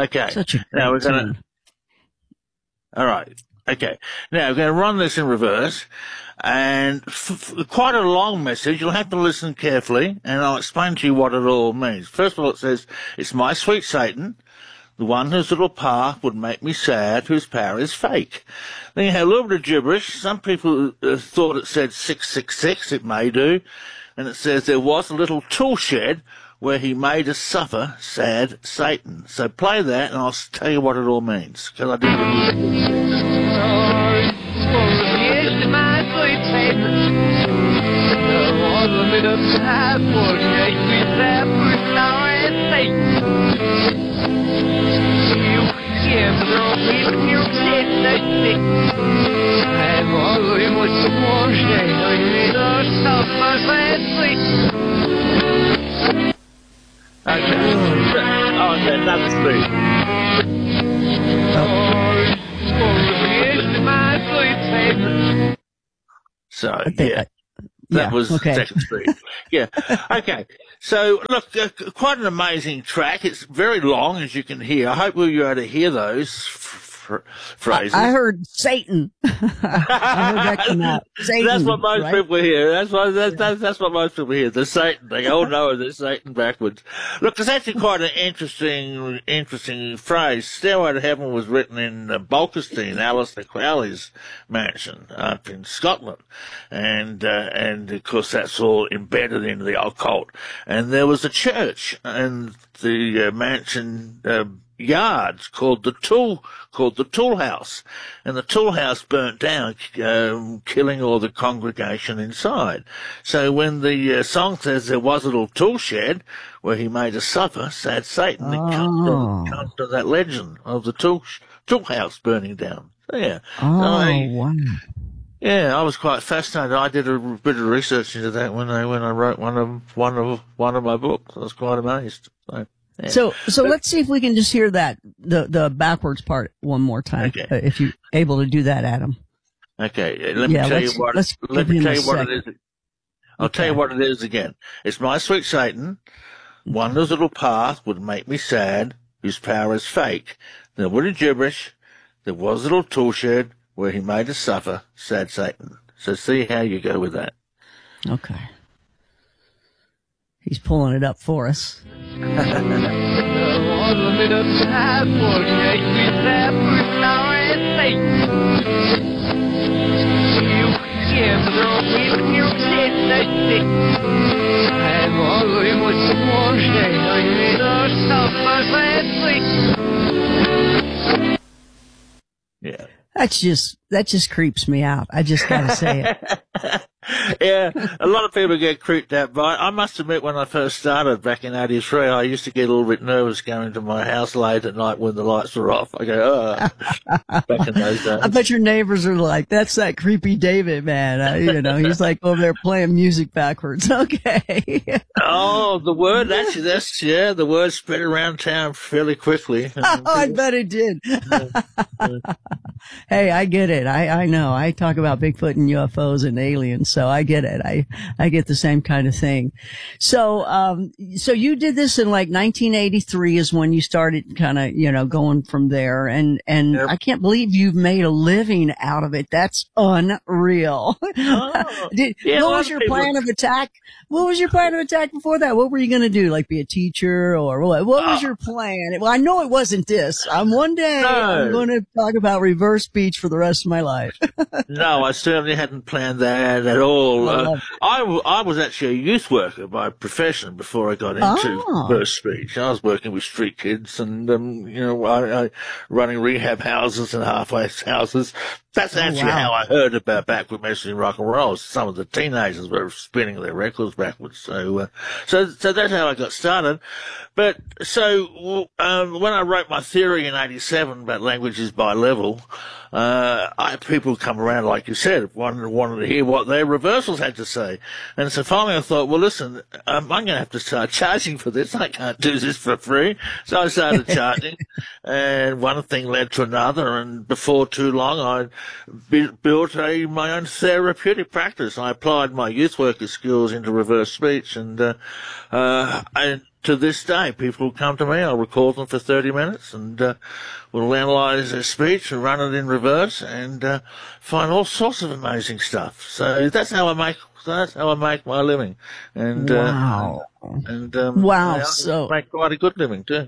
Okay. Such a great Now we're going tune. to, all right. Okay. Now we're going to run this in reverse, and quite a long message. You'll have to listen carefully, and I'll explain to you what it all means. First of all, it says, "It's my sweet Satan, the one whose little path would make me sad, whose power is fake." Then you have a little bit of gibberish. Some people thought it said 666. It may do. And it says, "There was a little tool shed where he made us suffer, sad Satan." So play that, and I'll tell you what it all means. Because I didn't. Okay. Oh, okay, another speed. So, yeah. That was okay. Second Street. Yeah. Okay. So, look, quite an amazing track. It's very long, as you can hear. I hope you're able to hear those phrases. I heard Satan. I heard that come out. Satan, that's what most right? people hear. That's what most people hear. The Satan. They go, "Oh no, there's Satan" backwards. Look, it's actually quite an interesting phrase. "Stairway to Heaven" was written in Balkestein, Alistair Crowley's mansion up in Scotland, and of course that's all embedded into the occult. And there was a church in the mansion yards called the Tool House, and the Tool House burnt down, killing all the congregation inside. So when the song says there was a little tool shed where he made us suffer, sad Satan, it comes to that legend of the tool house burning down. So, yeah. Wow. Yeah, I was quite fascinated. I did a bit of research into that when I wrote one of my books. I was quite amazed. So. Yeah. So let's see if we can just hear that, the backwards part one more time. Okay. If you're able to do that, Adam. Okay. Let me tell you what it is. I'll tell you what it is again. "It's my sweet Satan, one whose little path would make me sad, whose power is fake. There was a gibberish. There was a little tool shed where he made us suffer, sad Satan." So see how you go with that. Okay. He's pulling it up for us. Yeah. That just creeps me out. I just gotta say it. Yeah, a lot of people get creeped out by it. I must admit, when I first started back in '83, I used to get a little bit nervous going to my house late at night when the lights were off. I go, back in those days. I bet your neighbors are like, "That's that creepy David, man." He's like over there playing music backwards. Okay. Oh, the word, actually, the word spread around town fairly quickly. Oh, I bet it did. Hey, I get it. I know. I talk about Bigfoot and UFOs and aliens, so I get it. I get the same kind of thing. So you did this in like 1983 is when you started kind of, going from there. And Yep. I can't believe you've made a living out of it. That's unreal. Oh, what was your plan of attack? What was your plan of attack before that? What were you going to do? Like be a teacher or what? What was your plan? Well, I know it wasn't this. One day I'm going to talk about reverse speech for the rest of my life. No, I certainly hadn't planned that at all. I was actually a youth worker by profession before I got into reverse speech. I was working with street kids and, running rehab houses and halfway houses. That's actually how I heard about backward messaging rock and roll. Some of the teenagers were spinning their records backwards. So that's how I got started. But when I wrote my theory in '87 about languages by level, I had people come around, like you said, wanted to hear what their reversals had to say. And so finally I thought, well, listen, I'm going to have to start charging for this. I can't do this for free. So I started charging, and one thing led to another. And before too long, built my own therapeutic practice. I applied my youth worker skills into reverse speech, and to this day, people will come to me, I'll record them for 30 minutes, and we'll analyse their speech and run it in reverse, and find all sorts of amazing stuff. So that's how I make my living. And wow. Wow. I make quite a good living too.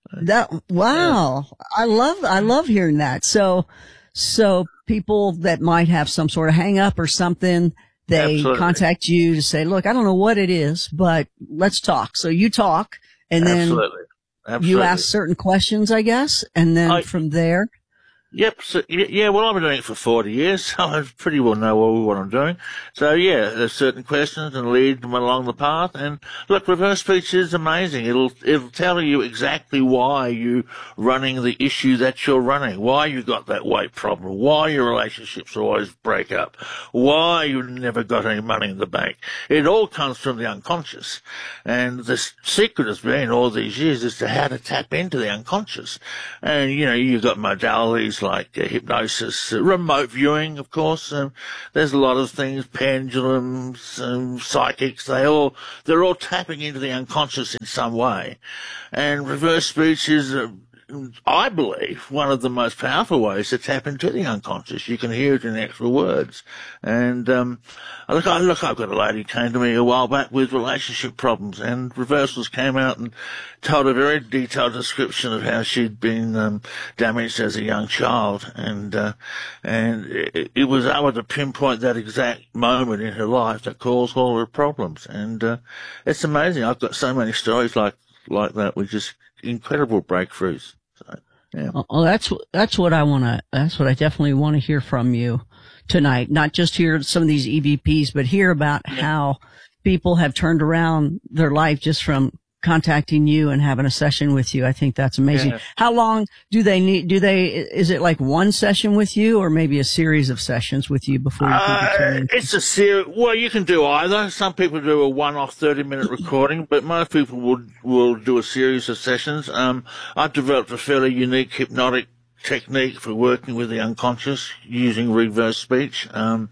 Wow. I love hearing that. So people that might have some sort of hang up or something, they Absolutely. contact you to say, look, I don't know what it is, but let's talk. So you talk, and then Absolutely. you ask certain questions, I guess, and then from there. Yep. So, yeah, well, I've been doing it for 40 years, so I pretty well know what I'm doing. So, yeah, there's certain questions and lead them along the path. And look, reverse speech is amazing. It'll tell you exactly why you're running the issue that you're running, why you got that weight problem, why your relationships always break up, why you never got any money in the bank. It all comes from the unconscious. And the secret has been all these years as to how to tap into the unconscious. And, you know, you've got modalities like hypnosis, remote viewing, of course. There's a lot of things, pendulums, psychics. They're all tapping into the unconscious in some way. And reverse speech is, I believe, one of the most powerful ways to tap into the unconscious. You can hear it in actual words. And I've got a lady who came to me a while back with relationship problems, and Reversals came out and told a very detailed description of how she'd been damaged as a young child, and it was able to pinpoint that exact moment in her life that caused all her problems. And it's amazing. I've got so many stories like that with just incredible breakthroughs. So, yeah. Well, that's what I definitely want to hear from you tonight. Not just hear some of these EVPs, but hear about how people have turned around their life just from contacting you and having a session with you. I think that's amazing. Yeah. How long do they need? Is it like one session with you or maybe a series of sessions with you before you can return? It's a series. Well, you can do either. Some people do a one-off 30-minute recording, but most people will do a series of sessions. I've developed a fairly unique hypnotic technique for working with the unconscious using reverse speech. So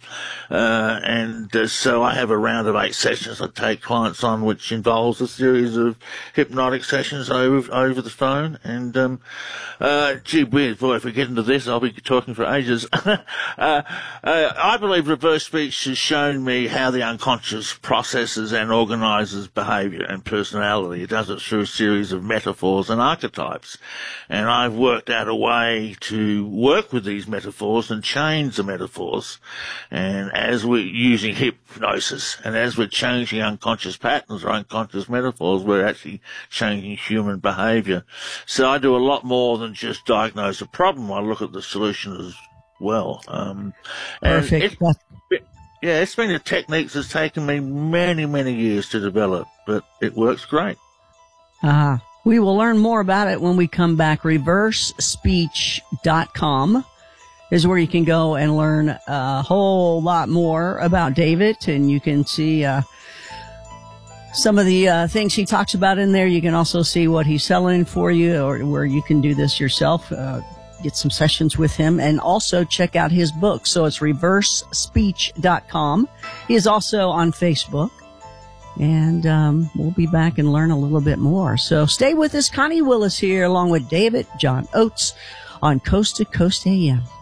I have a round of 8 sessions I take clients on, which involves a series of hypnotic sessions over the phone. And, gee whiz, boy, if we get into this, I'll be talking for ages. I believe reverse speech has shown me how the unconscious processes and organizes behavior and personality. It does it through a series of metaphors and archetypes. And I've worked out a way to work with these metaphors and change the metaphors. And as we're using hypnosis and as we're changing unconscious patterns or unconscious metaphors, we're actually changing human behavior. So I do a lot more than just diagnose a problem. I look at the solution as well. Perfect. It's been a technique that's taken me many, many years to develop, but it works great. We will learn more about it when we come back. ReverseSpeech.com is where you can go and learn a whole lot more about David, and you can see some of the things he talks about in there. You can also see what he's selling for you, or where you can do this yourself, get some sessions with him, and also check out his book. So it's ReverseSpeech.com. He is also on Facebook. And we'll be back and learn a little bit more. So stay with us. Connie Willis here along with David John Oates on Coast to Coast AM.